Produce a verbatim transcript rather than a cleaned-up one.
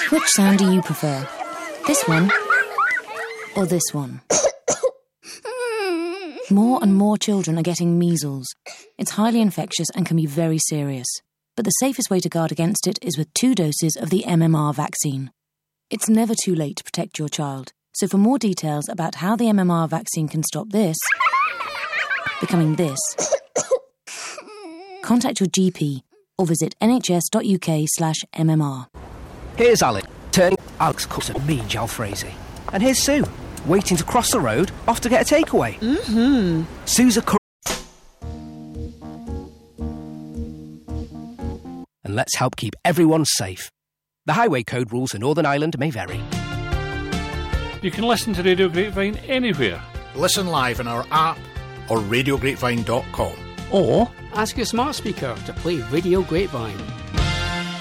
Which sound do you prefer? This one? Or this one? More and more children are getting measles. It's highly infectious and can be very serious. But the safest way to guard against it is with two doses of the M M R vaccine. It's never too late to protect your child. So for more details about how the M M R vaccine can stop this becoming this, contact your G P or visit nhs.uk slash MMR. Here's Alex, turning Alex cooks a mean jalfrezi. And here's Sue, waiting to cross the road, off to get a takeaway. Mm-hmm. Sue's a cur- And let's help keep everyone safe. The highway code rules for Northern Ireland may vary. You can listen to Radio Grapevine anywhere. Listen live on our app or radio grapevine dot com. Or ask your smart speaker to play Radio Grapevine.